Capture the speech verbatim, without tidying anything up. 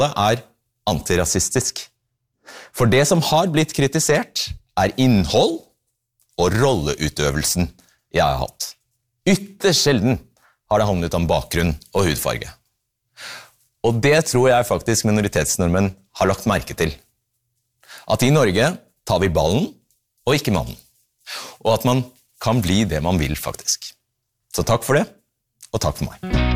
er antirasistisk. For det som har blitt kritisert er innhold og rolleutøvelsen jeg har hatt. Ytterst sjelden har det handlet om bakgrunn og hudfarge. Og det tror jeg faktisk minoritetsnormen har lagt merke til. At i Norge tar vi ballen og ikke mannen. Og at man kan bli det man vil faktisk. Så takk for det, og takk for meg.